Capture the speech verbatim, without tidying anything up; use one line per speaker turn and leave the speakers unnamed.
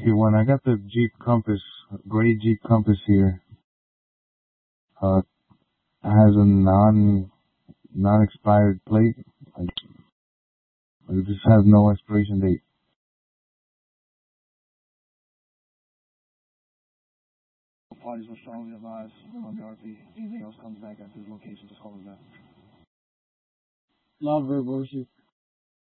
Okay, when I got the Jeep Compass, gray Jeep Compass here, uh, it has a non non expired plate. Like, it just has no expiration date.
Parties will strongly advise on the R P. Anything else comes back at this location, just call me back.
Love verbal issue.